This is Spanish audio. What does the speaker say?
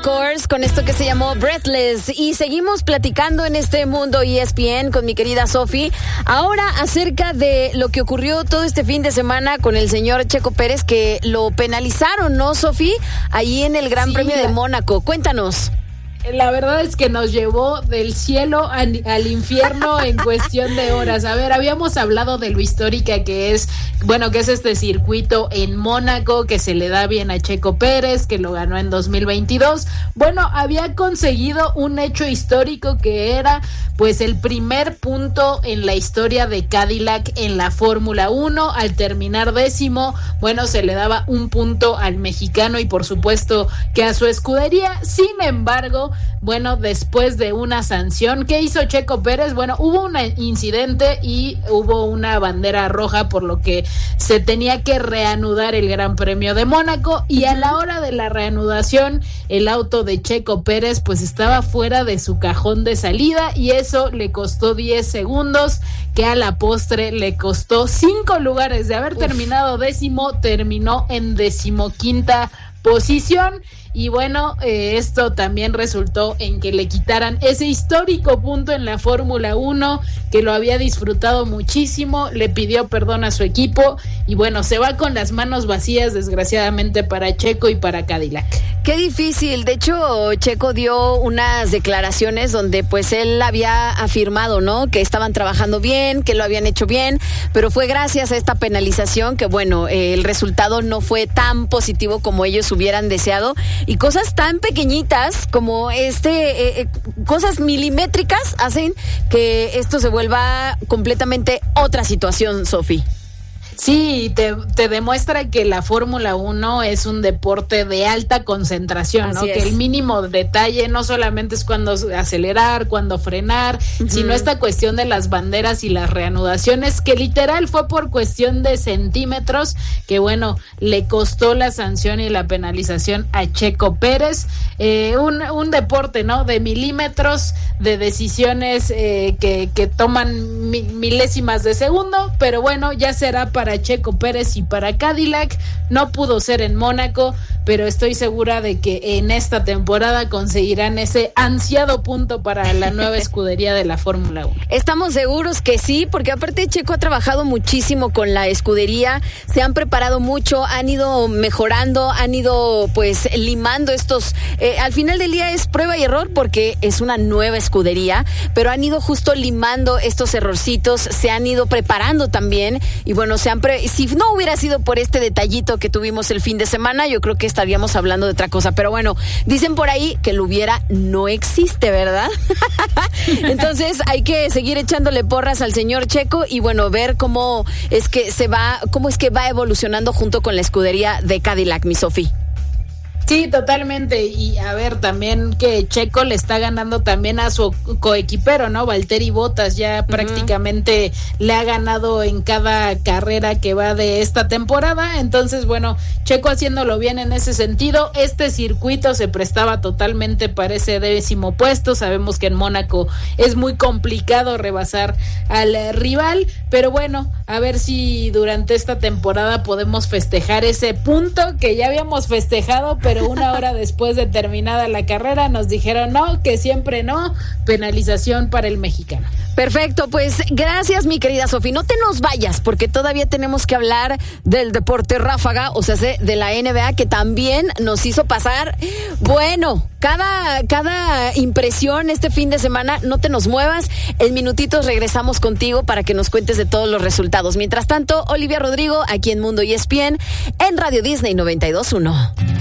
Course con esto que se llamó Breathless. Y seguimos platicando en este mundo ESPN con mi querida Sofi. Ahora acerca de lo que ocurrió todo este fin de semana con el señor Checo Pérez, que lo penalizaron, ¿no, Sofi? Ahí en el Gran Premio de Mónaco. Cuéntanos. La verdad es que nos llevó del cielo al infierno en cuestión de horas. A ver, habíamos hablado de lo histórica que es este circuito en Mónaco, que se le da bien a Checo Pérez, que lo ganó en 2022. Bueno, había conseguido un hecho histórico que era pues el primer punto en la historia de Cadillac en la Fórmula 1. Al terminar 10º, bueno, se le daba un punto al mexicano y por supuesto que a su escudería. Sin embargo, bueno, después de una sanción, ¿qué hizo Checo Pérez? Bueno, hubo un incidente y hubo una bandera roja, por lo que se tenía que reanudar el Gran Premio de Mónaco, y a la hora de la reanudación, el auto de Checo Pérez pues estaba fuera de su cajón de salida, y eso le costó 10 segundos, que a la postre le costó 5 lugares. De haber terminado 10º, terminó en 15ª posición. Y bueno, esto también resultó en que le quitaran ese histórico punto en la Fórmula 1, que lo había disfrutado muchísimo. Le pidió perdón a su equipo y bueno, se va con las manos vacías, desgraciadamente, para Checo y para Cadillac. Qué difícil. De hecho, Checo dio unas declaraciones donde pues él había afirmado, ¿no?, que estaban trabajando bien, que lo habían hecho bien, pero fue gracias a esta penalización que, bueno, el resultado no fue tan positivo como ellos hubieran deseado. Y cosas tan pequeñitas como cosas milimétricas hacen que esto se vuelva completamente otra situación, Sofi. Sí, te demuestra que la Fórmula 1 es un deporte de alta concentración, ¿no? Que el mínimo detalle no solamente es cuando acelerar, cuando frenar, sino esta cuestión de las banderas y las reanudaciones, que literal fue por cuestión de centímetros, que bueno, le costó la sanción y la penalización a Checo Pérez. Un deporte, ¿no?, de milímetros, de decisiones que toman milésimas de segundo, pero bueno, ya será para Checo Pérez y para Cadillac. No pudo ser en Mónaco, pero estoy segura de que en esta temporada conseguirán ese ansiado punto para la nueva escudería de la Fórmula 1. Estamos seguros que sí, porque aparte Checo ha trabajado muchísimo con la escudería, se han preparado mucho, han ido mejorando, han ido pues limando estos, al final del día es prueba y error porque es una nueva escudería, pero han ido justo limando estos errorcitos, se han ido preparando también, y bueno, si no hubiera sido por este detallito que tuvimos el fin de semana, yo creo que estaríamos hablando de otra cosa. Pero bueno, dicen por ahí que lo hubiera no existe, ¿verdad? Entonces hay que seguir echándole porras al señor Checo y bueno, ver cómo es que va evolucionando junto con la escudería de Cadillac, mi Sofi. Sí, totalmente. Y a ver, también que Checo le está ganando también a su coequipero, ¿no? Valtteri Bottas ya prácticamente le ha ganado en cada carrera que va de esta temporada. Entonces, bueno, Checo haciéndolo bien en ese sentido. Este circuito se prestaba totalmente para ese 10º puesto. Sabemos que en Mónaco es muy complicado rebasar al rival, pero bueno, a ver si durante esta temporada podemos festejar ese punto que ya habíamos festejado, pero una hora después de terminada la carrera nos dijeron no, que siempre no, penalización para el mexicano. Perfecto, pues gracias mi querida Sofi, no te nos vayas porque todavía tenemos que hablar del deporte ráfaga, o sea, de la NBA, que también nos hizo pasar, bueno, cada impresión este fin de semana. No te nos muevas, en minutitos regresamos contigo para que nos cuentes de todos los resultados. Mientras tanto, Olivia Rodrigo aquí en Mundo ESPN en Radio Disney 92.1.